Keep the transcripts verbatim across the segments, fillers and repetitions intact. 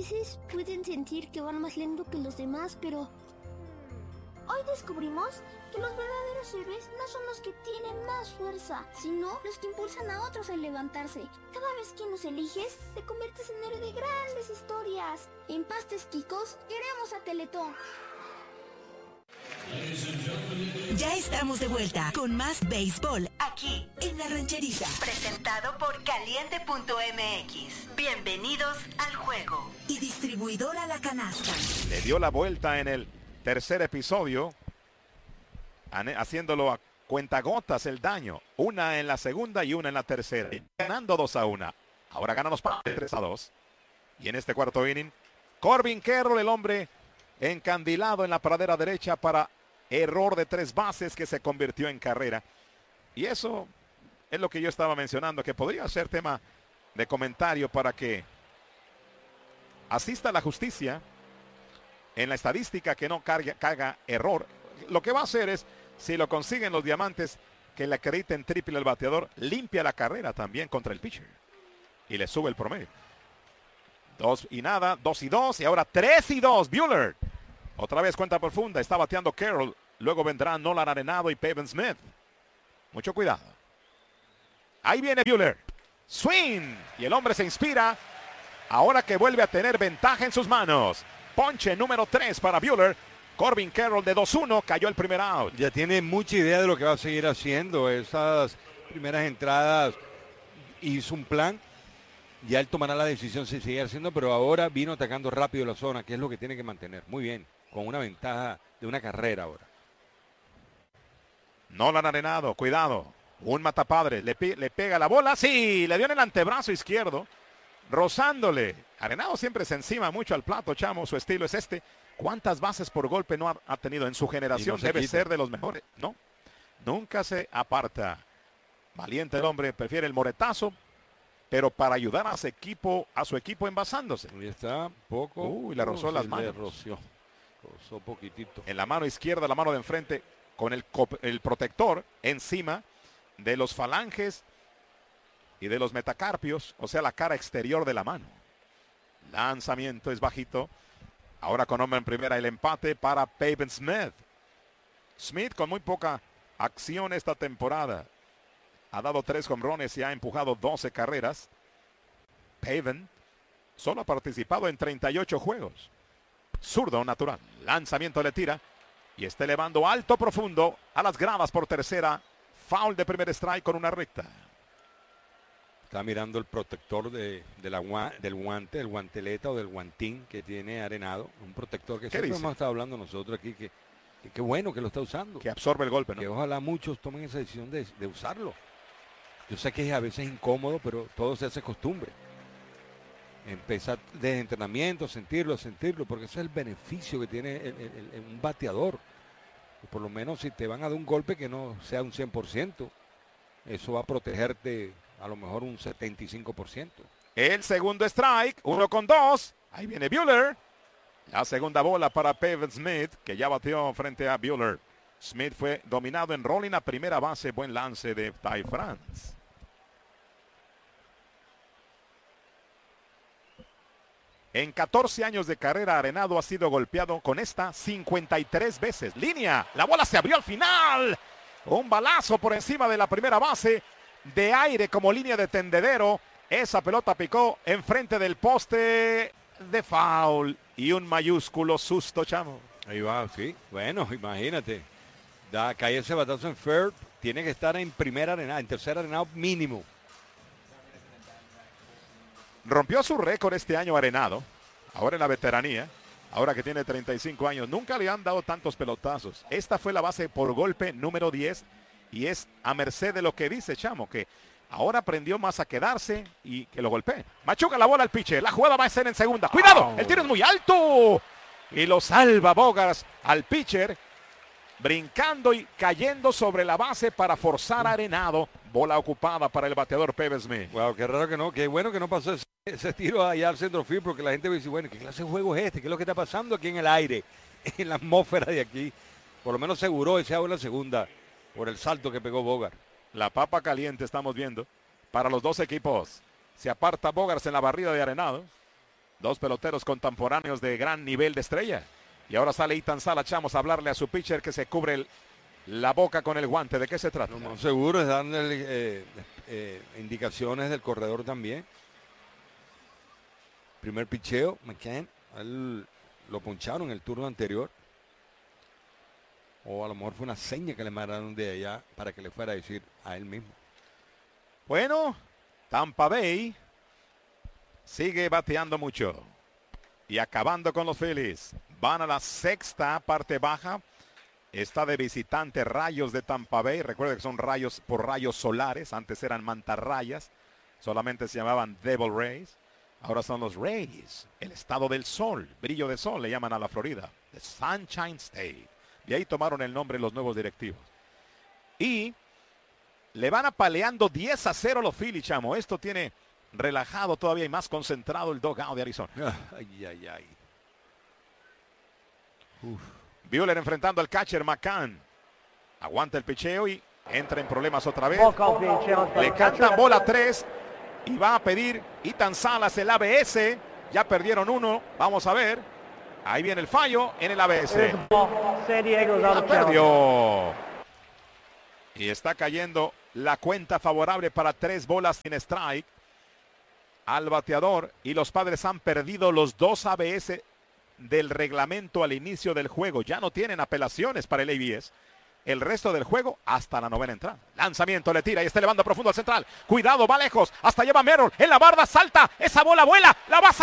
veces pueden sentir que van más lento que los demás, pero hoy descubrimos que los verdaderos héroes no son los que tienen más fuerza, sino los que impulsan a otros a levantarse. Cada vez que nos eliges, te conviertes en héroe de grandes historias. En Pastes Quicos, queremos a Teletón. Ya estamos de vuelta con más béisbol aquí en La Rancherita. Presentado por Caliente punto M X. Bienvenidos al juego. Y distribuidora La Canasta. Le dio la vuelta en el tercer episodio, haciéndolo a cuentagotas el daño. Una en la segunda y una en la tercera. Ganando dos a una. Ahora ganan los Padres tres a dos. Y en este cuarto inning, Corbin Carroll, el hombre encandilado en la pradera derecha para error de tres bases que se convirtió en carrera. Y eso es lo que yo estaba mencionando, que podría ser tema de comentario para que asista la justicia en la estadística, que no carga, carga error. Lo que va a hacer es, si lo consiguen los diamantes, que le acrediten triple al bateador, limpia la carrera también contra el pitcher y le sube el promedio. Dos y nada, dos y dos, y ahora tres y dos. Buehler, otra vez cuenta profunda, está bateando Carroll. Luego vendrán Nolan Arenado y Pavin Smith. Mucho cuidado. Ahí viene Buehler. Swing. Y el hombre se inspira. Ahora que vuelve a tener ventaja en sus manos. Ponche número tres para Buehler. Corbin Carroll de dos uno. Cayó el primer out. Ya tiene mucha idea de lo que va a seguir haciendo. Esas primeras entradas hizo un plan. Ya él tomará la decisión si sigue haciendo, pero ahora vino atacando rápido la zona, que es lo que tiene que mantener. Muy bien, con una ventaja de una carrera ahora. Nolan Arenado, cuidado. Un matapadre, le, le pega la bola. Sí, le dio en el antebrazo izquierdo, rozándole. Arenado siempre se encima mucho al plato, chamo. Su estilo es este. ¿Cuántas bases por golpe no ha, ha tenido en su generación? No Debe quita. ser de los mejores. No, nunca se aparta. Valiente el hombre, prefiere el moretazo, pero para ayudar a su equipo, a su equipo envasándose. Ahí está, poco. Uy, le rozó uh, las manos. Le roció, rozó poquitito. En la mano izquierda, la mano de enfrente, con el, el protector encima de los falanges y de los metacarpios, o sea, la cara exterior de la mano. Lanzamiento es bajito. Ahora con hombre en primera, el empate para Pavin Smith. Smith con muy poca acción esta temporada. Ha dado tres jonrones y ha empujado doce carreras. Pavin solo ha participado en treinta y ocho juegos. Zurdo natural. Lanzamiento le tira. Y está elevando alto profundo a las gradas por tercera. Foul de primer strike con una recta. Está mirando el protector de, de la, del guante, del guanteleta o del guantín que tiene Arenado. Un protector que siempre dice? hemos estado hablando nosotros aquí. Que, que, que bueno que lo está usando. Que absorbe el golpe, ¿no? Que ojalá muchos tomen esa decisión de, de usarlo. Yo sé que es a veces incómodo, pero todo se hace costumbre. Empezar desde entrenamiento, sentirlo, sentirlo, porque ese es el beneficio que tiene el, el, el, un bateador. Y por lo menos si te van a dar un golpe que no sea un cien por ciento, eso va a protegerte a lo mejor un setenta y cinco por ciento. El segundo strike, uno con dos. Ahí viene Buehler. La segunda bola para Pavin Smith, que ya batió frente a Buehler. Smith fue dominado en rolling a primera base. Buen lance de Ty France. En catorce años de carrera, Arenado ha sido golpeado con esta cincuenta y tres veces. Línea, la bola se abrió al final. Un balazo por encima de la primera base. De aire como línea de tendedero. Esa pelota picó enfrente del poste de foul. Y un mayúsculo susto, chamo. Ahí va, sí. Bueno, imagínate. Da, cae ese batazo en third. Tiene que estar en primera Arenado, en tercera Arenado mínimo. Rompió su récord este año Arenado, ahora en la veteranía, ahora que tiene treinta y cinco años. Nunca le han dado tantos pelotazos. Esta fue la base por golpe número diez y es a merced de lo que dice Chamo, que ahora aprendió más a quedarse y que lo golpee. Machuca la bola al pitcher, la jugada va a ser en segunda. ¡Cuidado! El tiro es muy alto y lo salva Bogaerts al pitcher, brincando y cayendo sobre la base para forzar a Arenado. Bola ocupada para el bateador Pavin Smith. Wow, qué raro que no, qué bueno que no pasó ese, ese tiro allá al centro field, porque la gente dice, bueno, ¿qué clase de juego es este? ¿Qué es lo que está pasando aquí en el aire? En la atmósfera de aquí. Por lo menos seguró ese out en la segunda por el salto que pegó Bogaerts. La papa caliente estamos viendo para los dos equipos. Se aparta Bogaerts en la barrida de Arenado. Dos peloteros contemporáneos de gran nivel de estrella. Y ahora sale Ethan Salas, Chamos, a hablarle a su pitcher que se cubre el, la boca con el guante. ¿De qué se trata? Lo más seguro es darle eh, eh, indicaciones del corredor también. Primer picheo, McCann, él lo poncharon en el turno anterior. O a lo mejor fue una seña que le mandaron de allá para que le fuera a decir a él mismo. Bueno, Tampa Bay sigue bateando mucho. Y acabando con los Phillies. Van a la sexta parte baja. Está de visitante Rayos de Tampa Bay. Recuerden que son rayos por rayos solares. Antes eran mantarrayas. Solamente se llamaban Devil Rays. Ahora son los Rays. El estado del sol. Brillo de sol le llaman a la Florida. The Sunshine State. De ahí tomaron el nombre los nuevos directivos. Y le van apaleando diez a cero los Phillies, Chamo. Esto tiene relajado todavía y más concentrado el dugout de Arizona. Ay, ay, ay. Uf. Buehler enfrentando al catcher McCann. Aguanta el picheo y entra en problemas otra vez. Le cantan bola tres y va a pedir Ethan Salas el A B S. Ya perdieron uno. Vamos a ver. Ahí viene el fallo en el A B S. La perdió. Y está cayendo la cuenta favorable para tres bolas sin strike al bateador. Y los Padres han perdido los dos A B S del reglamento al inicio del juego. Ya no tienen apelaciones para el A B S. El resto del juego hasta la novena entrada. Lanzamiento, le tira y está elevando profundo al central. Cuidado, va lejos. Hasta lleva Merrill. En la barda salta. Esa bola vuela. La va a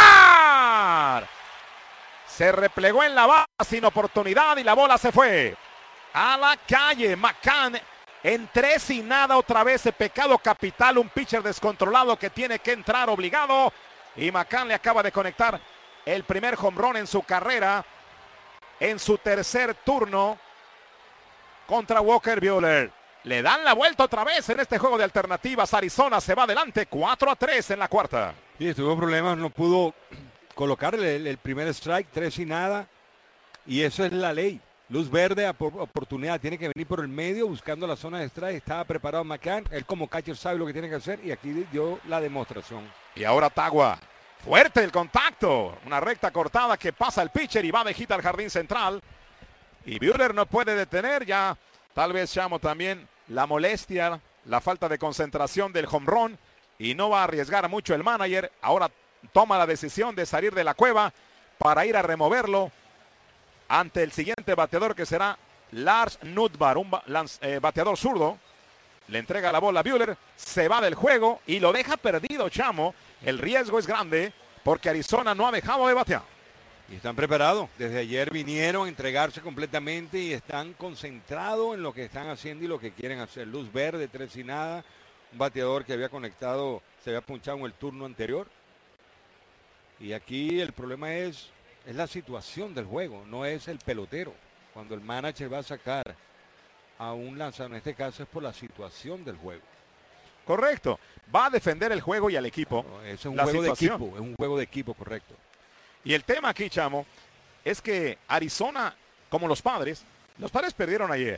sacar. Se replegó en la base sin oportunidad y la bola se fue a la calle. McCann en tres y nada otra vez. El pecado capital. Un pitcher descontrolado que tiene que entrar obligado. Y McCann le acaba de conectar el primer home run en su carrera. En su tercer turno contra Walker Buehler. Le dan la vuelta otra vez en este juego de alternativas. Arizona se va adelante cuatro a tres en la cuarta. Sí, tuvo problemas. No pudo colocarle el, el primer strike, tres y nada, y eso es la ley. Luz verde, oportunidad, tiene que venir por el medio buscando la zona de strike. Estaba preparado McCann, él como catcher sabe lo que tiene que hacer y aquí dio la demostración. Y ahora Tagua, fuerte el contacto, una recta cortada que pasa el pitcher y va de hit al jardín central. Y Buehler no puede detener, ya tal vez Chamo también la molestia, la falta de concentración del home run y no va a arriesgar mucho el manager. Ahora toma la decisión de salir de la cueva para ir a removerlo ante el siguiente bateador que será Lars Nootbaar, un ba lanz, eh, bateador zurdo. Le entrega la bola a Buehler, se va del juego y lo deja perdido, Chamo. El riesgo es grande porque Arizona no ha dejado de batear. Y están preparados. Desde ayer vinieron a entregarse completamente y están concentrados en lo que están haciendo y lo que quieren hacer. Luz verde, tres y nada. Un bateador que había conectado, se había punchado en el turno anterior. Y aquí el problema es, es la situación del juego, no es el pelotero. Cuando el manager va a sacar a un lanzador, en este caso es por la situación del juego. Correcto, va a defender el juego y al equipo. No, eso es un la juego situación. de equipo, es un juego de equipo, correcto. Y el tema aquí, Chamo, es que Arizona, como los Padres, los Padres perdieron ayer.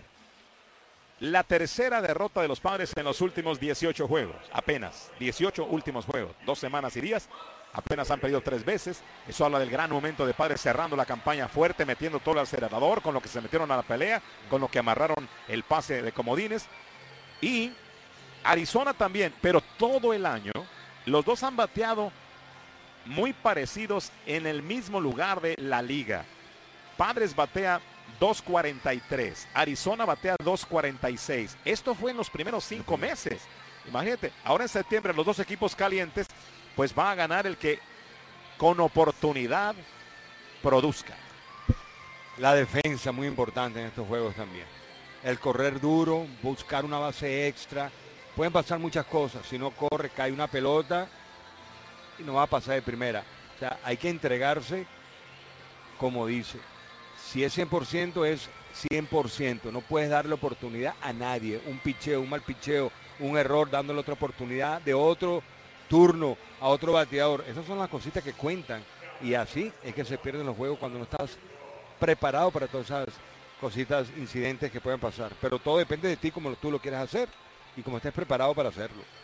La tercera derrota de los Padres en los últimos dieciocho juegos, apenas, dieciocho últimos juegos, dos semanas y días. Apenas han perdido tres veces. Eso habla del gran momento de Padres cerrando la campaña fuerte, metiendo todo el acelerador, con lo que se metieron a la pelea, con lo que amarraron el pase de comodines. Y Arizona también, pero todo el año, los dos han bateado muy parecidos en el mismo lugar de la liga. Padres batea dos cuarenta y tres, Arizona batea dos cuarenta y seis. Esto fue en los primeros cinco meses. Imagínate, ahora en septiembre los dos equipos calientes, pues va a ganar el que con oportunidad produzca. La defensa muy importante en estos juegos también. El correr duro, buscar una base extra. Pueden pasar muchas cosas. Si no corre, cae una pelota y no va a pasar de primera. O sea, hay que entregarse, como dice. Si es cien por ciento, es cien por ciento. No puedes darle oportunidad a nadie. Un picheo, un mal picheo, un error, dándole otra oportunidad de otro turno a otro bateador. Esas son las cositas que cuentan. Y así es que se pierden los juegos cuando no estás preparado para todas esas cositas, incidentes que pueden pasar. Pero todo depende de ti, como tú lo quieras hacer y como estés preparado para hacerlo.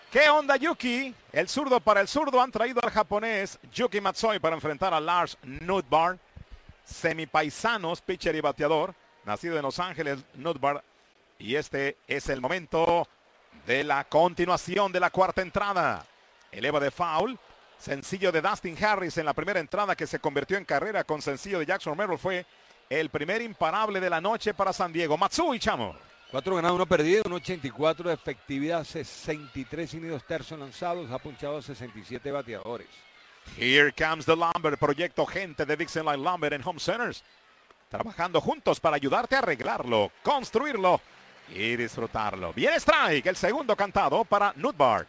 ¿Qué onda, Yuki? El zurdo para el zurdo. Han traído al japonés Yuki Matsui para enfrentar a Lars Nootbaar. Semipaisanos, pitcher y bateador. Nacido en Los Ángeles, Nootbaar. Y este es el momento de la continuación de la cuarta entrada. Eleva de foul. Sencillo de Dustin Harris en la primera entrada que se convirtió en carrera con sencillo de Jackson Merrill. Fue el primer imparable de la noche para San Diego. Matsui, chamo. Cuatro ganados, uno perdido, un ochenta y cuatro de efectividad, sesenta y tres y medio tercios lanzados, ha punchado a sesenta y siete bateadores. Here comes the Lumber, proyecto gente de Dixon Line Lumber en Home Centers. Trabajando juntos para ayudarte a arreglarlo, construirlo y disfrutarlo. Bien strike, el segundo cantado para Nootbaar.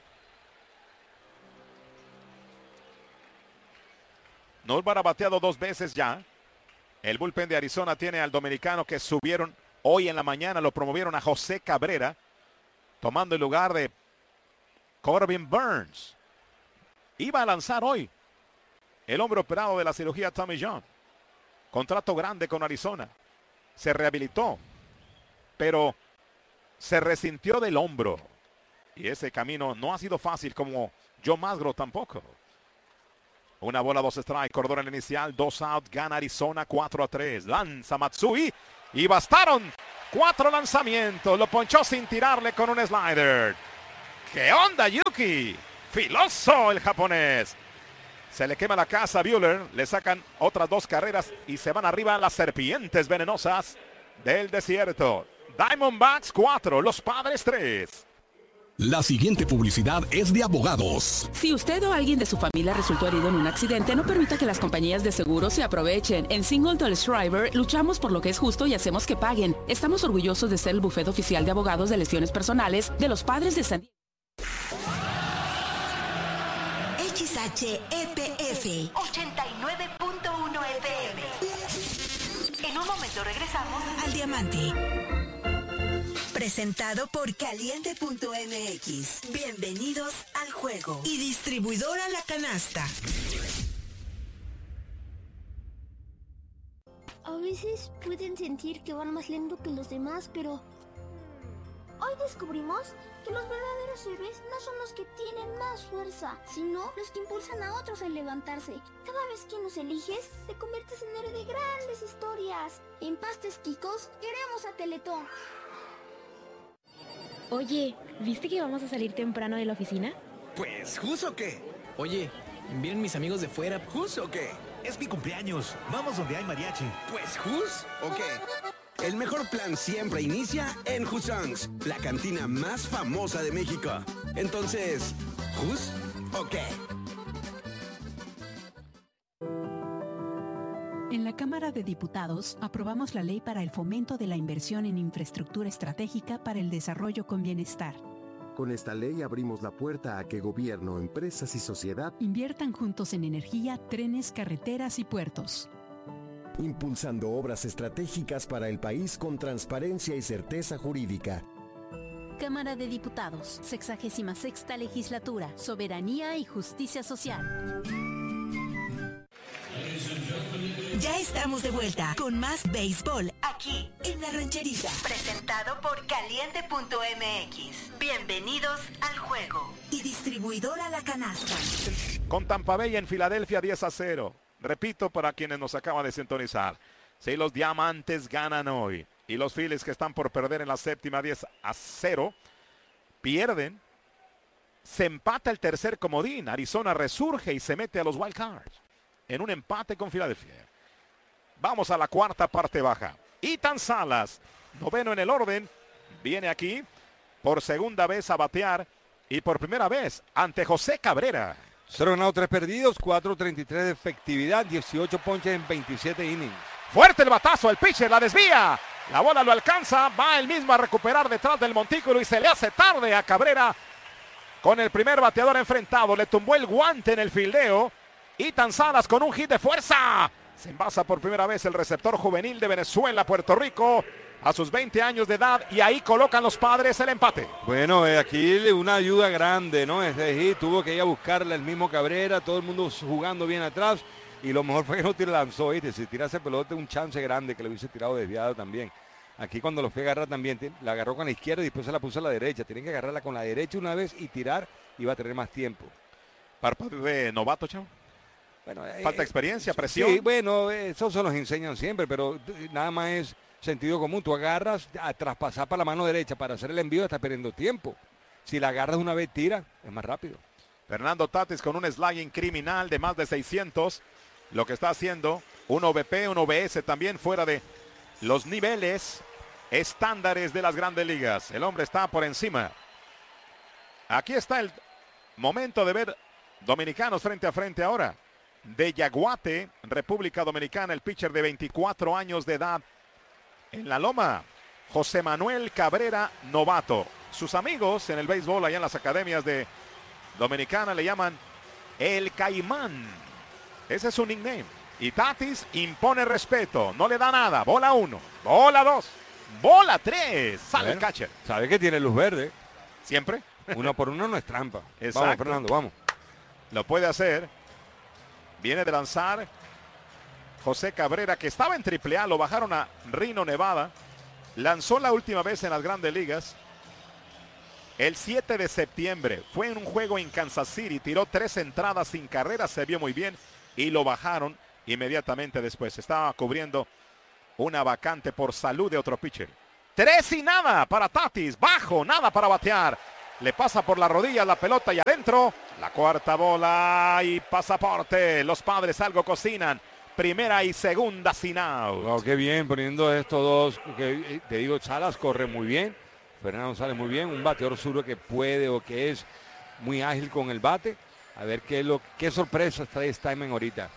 Nootbaar ha bateado dos veces ya. El bullpen de Arizona tiene al dominicano que subieron hoy en la mañana, lo promovieron a José Cabrera, tomando el lugar de Corbin Burns. Iba a lanzar hoy el hombre operado de la cirugía Tommy John. Contrato grande con Arizona. Se rehabilitó, pero se resintió del hombro. Y ese camino no ha sido fácil, como Joe Musgrove tampoco. Una bola, dos strike, cordón inicial, dos out, gana Arizona cuatro a tres. Lanza Matsui y bastaron cuatro lanzamientos. Lo ponchó sin tirarle con un slider. ¿Qué onda, Yuki? Filoso el japonés. Se le quema la casa a Buehler. Le sacan otras dos carreras y se van arriba las serpientes venenosas del desierto. Diamondbacks cuatro, los Padres tres. La siguiente publicidad es de abogados. Si usted o alguien de su familia resultó herido en un accidente, no permita que las compañías de seguros se aprovechen. En Singleton Shriver luchamos por lo que es justo y hacemos que paguen. Estamos orgullosos de ser el bufete oficial de abogados de lesiones personales de los Padres de San Diego. X H E P F ochenta y nueve punto uno F M. En un momento regresamos al Diamante. Presentado por Caliente punto M X. Bienvenidos al juego. Y distribuidora La Canasta. A veces pueden sentir que van más lento que los demás, pero hoy descubrimos que los verdaderos héroes no son los que tienen más fuerza, sino los que impulsan a otros a levantarse. Cada vez que nos eliges, te conviertes en héroe de grandes historias. En Pastes Quicos, queremos a Teletón. Oye, ¿viste que vamos a salir temprano de la oficina? Pues, ¿jus o qué? Oye, ¿vienen mis amigos de fuera? ¿Jus o qué? Es mi cumpleaños. Vamos donde hay mariachi. Pues, ¿jus o qué? El mejor plan siempre inicia en Hussongs, la cantina más famosa de México. Entonces, ¿jus o qué? En la Cámara de Diputados aprobamos la ley para el fomento de la inversión en infraestructura estratégica para el desarrollo con bienestar. Con esta ley abrimos la puerta a que gobierno, empresas y sociedad inviertan juntos en energía, trenes, carreteras y puertos. Impulsando obras estratégicas para el país con transparencia y certeza jurídica. Cámara de Diputados, sexagésima sexta legislatura, soberanía y justicia social. Ya estamos de vuelta con más béisbol aquí en La Rancherita. Presentado por Caliente punto M X. Bienvenidos al juego. Y distribuidora La Canasta. Con Tampa Bay en Filadelfia diez a cero. Repito para quienes nos acaban de sintonizar. Si los Diamantes ganan hoy y los Phillies, que están por perder en la séptima diez a cero, pierden, se empata el tercer comodín. Arizona resurge y se mete a los Wild Cards en un empate con Filadelfia. Vamos a la cuarta parte baja. Ethan Salas, noveno en el orden, viene aquí por segunda vez a batear y por primera vez ante José Cabrera. Cero ganados, tres perdidos, cuatro treinta y tres de efectividad, dieciocho ponches en veintisiete innings. Fuerte el batazo, el pitcher la desvía. La bola lo alcanza, va él mismo a recuperar detrás del montículo y se le hace tarde a Cabrera con el primer bateador enfrentado. Le tumbó el guante en el fildeo. Ethan Salas con un hit de fuerza. Se envasa por primera vez el receptor juvenil de Venezuela, Puerto Rico, a sus veinte años de edad, y ahí colocan los Padres el empate. Bueno, eh, aquí una ayuda grande, ¿no? Este hit tuvo que ir a buscarle el mismo Cabrera, todo el mundo jugando bien atrás, y lo mejor fue que no te lanzó, ¿viste? Si tirase pelote, un chance grande que le hubiese tirado desviado también. Aquí cuando lo fue a agarrar también, la agarró con la izquierda y después se la puso a la derecha. Tienen que agarrarla con la derecha una vez y tirar iba a tener más tiempo. Párpado de novato, chavo. Bueno, falta eh, experiencia, presión. Sí, bueno, eso se los enseñan siempre, pero nada más es sentido común. Tú agarras a traspasar para la mano derecha para hacer el envío, estás perdiendo tiempo. Si la agarras una vez, tira, es más rápido. Fernando Tatis con un slugging criminal de más de seiscientos. Lo que está haciendo un O V P, un O V S también fuera de los niveles estándares de las grandes ligas. El hombre está por encima. Aquí está el momento de ver dominicanos frente a frente ahora. De Yaguate, República Dominicana, el pitcher de veinticuatro años de edad. En la loma, José Manuel Cabrera, novato. Sus amigos en el béisbol, allá en las academias de Dominicana, le llaman el Caimán. Ese es su nickname. Y Tatis impone respeto, no le da nada. Bola uno, bola dos, bola tres. Sale Bueno, el catcher. Sabe que tiene luz verde. Siempre. Uno por uno no es trampa. Exacto. Vamos, Fernando, vamos. Lo puede hacer. Viene de lanzar José Cabrera, que estaba en triple A, lo bajaron a Reno, Nevada. Lanzó la última vez en las grandes ligas el siete de septiembre. Fue en un juego en Kansas City, tiró tres entradas sin carrera, se vio muy bien y lo bajaron inmediatamente después. Estaba cubriendo una vacante por salud de otro pitcher. Tres y nada para Tatis, bajo, nada para batear. Le pasa por la rodilla la pelota y adentro. La cuarta bola y pasaporte. Los Padres algo cocinan. Primera y segunda sin out. Wow, qué bien poniendo estos dos. Que, te digo, Salas corre muy bien. Fernando sale muy bien. Un bateador zurdo que puede o que es muy ágil con el bate. A ver qué, lo, qué sorpresa trae Steinman ahorita.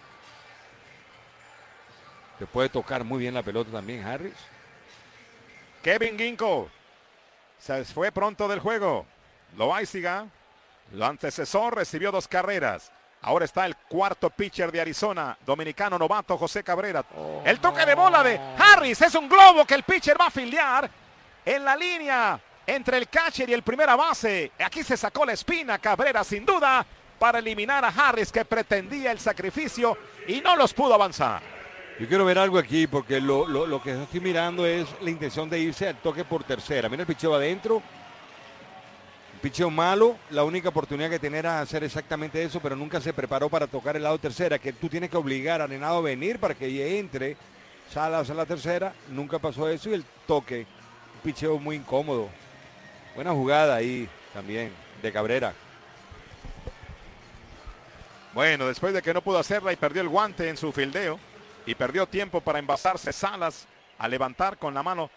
Se puede tocar muy bien la pelota también, Harris. Kevin Ginko se fue pronto del juego. Loaiziga, lo antecesor, recibió dos carreras. Ahora está el cuarto pitcher de Arizona, dominicano novato José Cabrera. Oh, el toque de bola de Harris es un globo que el pitcher va a fildear en la línea entre el catcher y el primera base. Aquí se sacó la espina Cabrera sin duda para eliminar a Harris, que pretendía el sacrificio y no los pudo avanzar. Yo quiero ver algo aquí porque lo, lo, lo que estoy mirando es la intención de irse al toque por tercera. Mira el picheo adentro. Picheo malo, la única oportunidad que tener era hacer exactamente eso, pero nunca se preparó para tocar el lado tercera, que tú tienes que obligar a Arenado a venir para que entre Salas a la tercera. Nunca pasó eso y el toque, un picheo muy incómodo. Buena jugada ahí también de Cabrera. Bueno, después de que no pudo hacerla y perdió el guante en su fildeo y perdió tiempo para envasarse Salas a levantar con la mano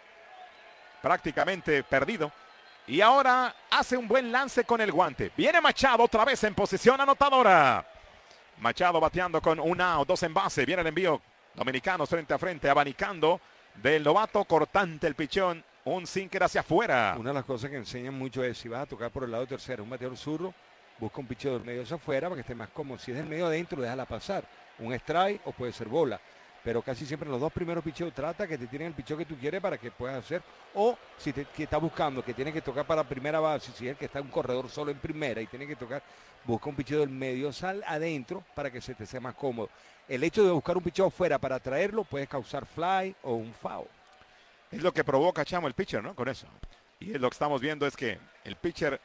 prácticamente perdido. Y ahora hace un buen lance con el guante. Viene Machado otra vez en posición anotadora. Machado bateando con un out, dos en base. Viene el envío. Dominicanos frente a frente, abanicando del novato, cortante el pichón. Un sinker hacia afuera. Una de las cosas que enseñan mucho es si vas a tocar por el lado tercero, un bateador zurdo, busca un picheo del medio hacia afuera para que esté más cómodo. Si es del medio adentro, déjala pasar. Un strike o puede ser bola. Pero casi siempre en los dos primeros picheos trata que te tiren el picheo que tú quieres para que puedas hacer. O si te que está buscando que tiene que tocar para la primera base, si es el que está en un corredor solo en primera y tiene que tocar, busca un picheo del medio, sal adentro para que se te sea más cómodo. El hecho de buscar un picheo afuera para traerlo puede causar fly o un foul. Es lo que provoca, Chamo, el pitcher, ¿no? Con eso. Y es lo que estamos viendo es que el pitcher,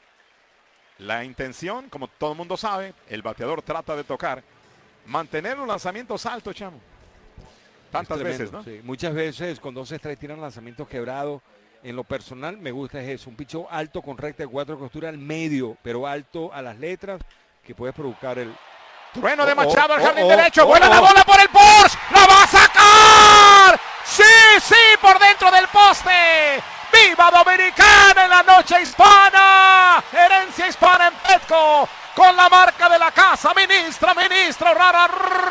la intención, como todo el mundo sabe, el bateador trata de tocar, mantener los lanzamientos altos, Chamo. Tantas tremendo, veces, ¿no? Sí. Muchas veces con dos strikes tiran lanzamientos quebrados. En lo personal me gusta es eso, un picheo alto con recta de cuatro costuras al medio, pero alto a las letras, que puede provocar el... Trueno de Machado oh, al jardín oh, derecho, oh, vuela oh, la oh. bola por el Porsche, ¡la va a sacar! ¡Sí, sí! Por dentro del poste. ¡Viva Dominicana en la noche hispana! Herencia hispana en Petco, con la marca de la casa, ministra, ministro, rara,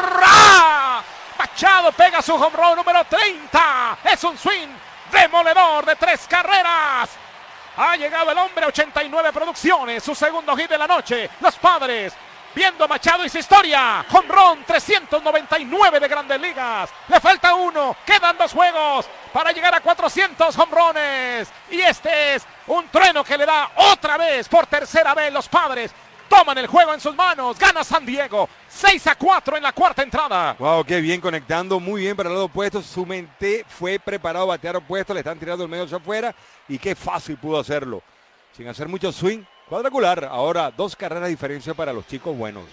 ra. Machado pega su home run número treinta. Es un swing demoledor de tres carreras. Ha llegado el hombre, ochenta y nueve producciones, su segundo hit de la noche. Los Padres, viendo a Machado y su historia. Home run trescientos noventa y nueve de Grandes Ligas. Le falta uno, quedan dos juegos para llegar a cuatrocientos home runs. Y este es un trueno que le da otra vez, por tercera vez, los Padres. Toman el juego en sus manos, gana San Diego, seis a cuatro en la cuarta entrada. Wow, qué bien conectando, muy bien para el lado opuesto. Su mente fue preparado a batear opuesto, le están tirando el medio hacia afuera y qué fácil pudo hacerlo. Sin hacer mucho swing, Cuadrangular. Ahora, dos carreras de diferencia para los chicos buenos.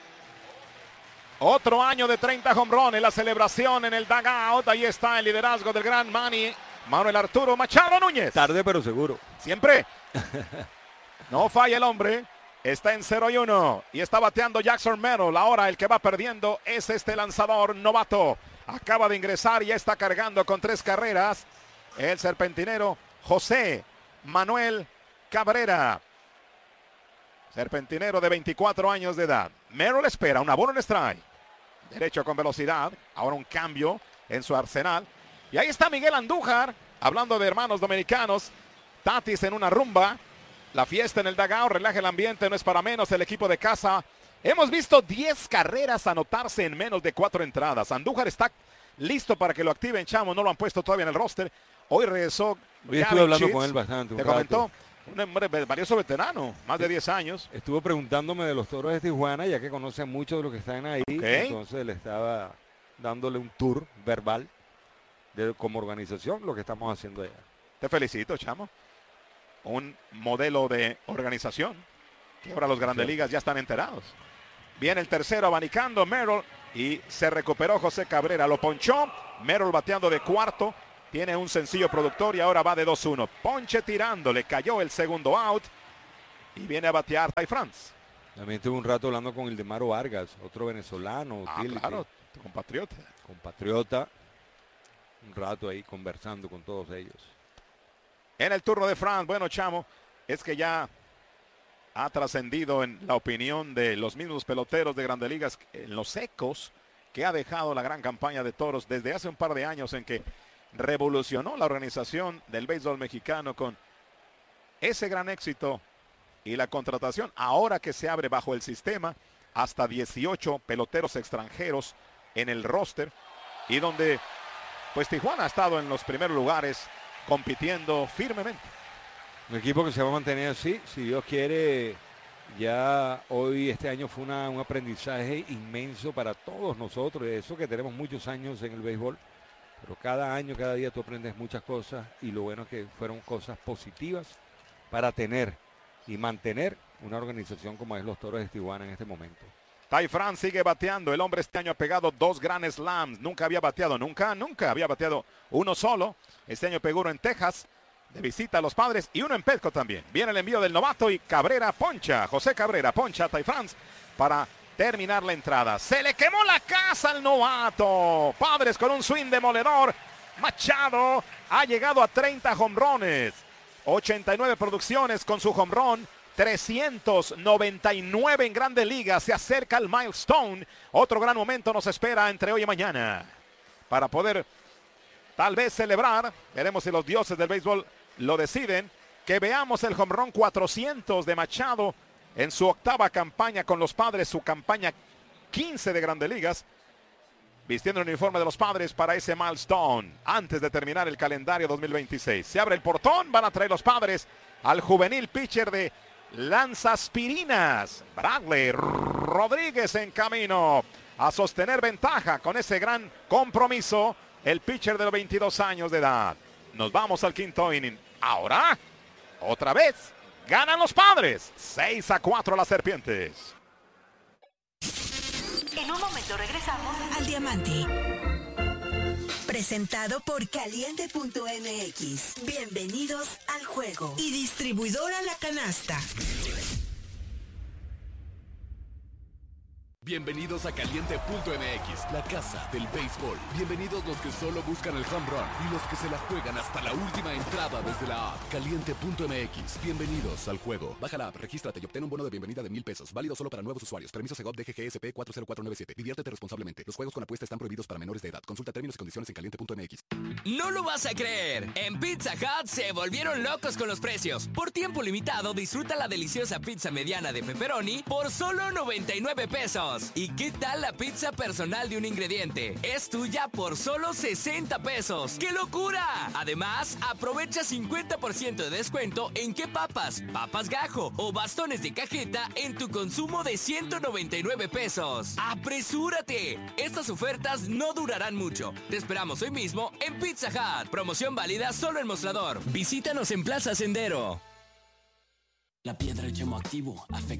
Otro año de treinta home run en la celebración en el dugout. Ahí está el liderazgo del gran Manny Manuel Arturo Machado Núñez. Tarde pero seguro. Siempre. No falla el hombre. Está en cero y uno. Y está bateando Jackson Merrill. Ahora el que va perdiendo es este lanzador novato. Acaba de ingresar y ya está cargando con tres carreras. El serpentinero José Manuel Cabrera. Serpentinero de veinticuatro años de edad. Merrill espera una bola en strike. Derecho con velocidad. Ahora un cambio en su arsenal. Y ahí está Miguel Andújar. Hablando de hermanos dominicanos. Tatis en una rumba. La fiesta en el dugout. Relaja el ambiente. No es para menos el equipo de casa. Hemos visto diez carreras anotarse en menos de cuatro entradas. Andújar está listo para que lo activen, chamo. No lo han puesto todavía en el roster. Hoy regresó. Hoy estuve hablando Chitz, con él bastante. Te comentó. Un hombre valioso veterano, más de diez años. Estuvo preguntándome de los Toros de Tijuana, ya que conoce mucho de los que están ahí. Okay. Entonces le estaba dándole un tour verbal de como organización, lo que estamos haciendo allá. Te felicito, chamo. Un modelo de organización que ahora los Grandes sí. Ligas ya están enterados. Viene el tercero abanicando Merrill y se recuperó José Cabrera. Lo ponchó. Merrill bateando de cuarto. Tiene un sencillo productor y ahora va de dos uno. Ponche tirando, le cayó el segundo out. Y viene a batear Ty France. También tuve un rato hablando con Ildemaro Vargas, otro venezolano. Ah, claro, tu compatriota. Compatriota. Un rato ahí conversando con todos ellos. En el turno de France, bueno, chamo, es que ya ha trascendido en la opinión de los mismos peloteros de Grandes Ligas, en los ecos que ha dejado la gran campaña de Toros desde hace un par de años en que revolucionó la organización del béisbol mexicano con ese gran éxito y la contratación ahora que se abre bajo el sistema hasta dieciocho peloteros extranjeros en el roster y donde pues Tijuana ha estado en los primeros lugares compitiendo firmemente. Un equipo que se va a mantener así, si Dios quiere. Ya hoy, este año fue una, un aprendizaje inmenso para todos nosotros, eso que tenemos muchos años en el béisbol. Pero cada año, cada día tú aprendes muchas cosas y lo bueno es que fueron cosas positivas para tener y mantener una organización como es los Toros de Tijuana en este momento. Ty France sigue bateando. El hombre este año ha pegado dos Grand Slams. Nunca había bateado, nunca, nunca había bateado uno solo. Este año pegó uno en Texas de visita a los Padres y uno en Petco también. Viene el envío del novato y Cabrera poncha. José Cabrera poncha a Ty France para terminar la entrada. Se le quemó la casa al novato. Padres con un swing demoledor. Machado ha llegado a treinta jonrones. ochenta y nueve producciones con su jonrón. trescientos noventa y nueve en Grandes Ligas. Se acerca al milestone. Otro gran momento nos espera entre hoy y mañana. Para poder tal vez celebrar. Veremos si los dioses del béisbol lo deciden. Que veamos el home run cuatrocientos de Machado en su octava campaña con los Padres, su campaña quince de Grandes Ligas, vistiendo el uniforme de los Padres para ese milestone, antes de terminar el calendario dos mil veintiséis. Se abre el portón, van a traer los Padres al juvenil pitcher de Lanzaspirinas, Bradley Rodríguez, en camino a sostener ventaja con ese gran compromiso, el pitcher de los veintidós años de edad. Nos vamos al quinto inning. Ahora, otra vez, ganan los Padres. seis a cuatro las Serpientes. En un momento regresamos al Diamante. Presentado por Caliente punto M X. Bienvenidos al juego. Y distribuidora La Canasta. Bienvenidos a Caliente punto M X, la casa del béisbol. Bienvenidos los que solo buscan el home run y los que se la juegan hasta la última entrada desde la app. Caliente punto M X, bienvenidos al juego. Baja la app, regístrate y obtén un bono de bienvenida de mil pesos. Válido solo para nuevos usuarios. Permiso Segov D G G S P cuatro cero cuatro nueve siete. Diviértete responsablemente. Los juegos con apuesta están prohibidos para menores de edad. Consulta términos y condiciones en Caliente punto M X. No lo vas a creer. En Pizza Hut se volvieron locos con los precios. Por tiempo limitado, disfruta la deliciosa pizza mediana de pepperoni por solo noventa y nueve pesos. ¿Y qué tal la pizza personal de un ingrediente? Es tuya por solo sesenta pesos. ¡Qué locura! Además, aprovecha cincuenta por ciento de descuento en qué papas, papas gajo o bastones de cajeta en tu consumo de ciento noventa y nueve pesos. ¡Apresúrate! Estas ofertas no durarán mucho. Te esperamos hoy mismo en Pizza Hut. Promoción válida solo en Mostrador. Visítanos en Plaza Sendero. La piedra, el yemo activo, afecta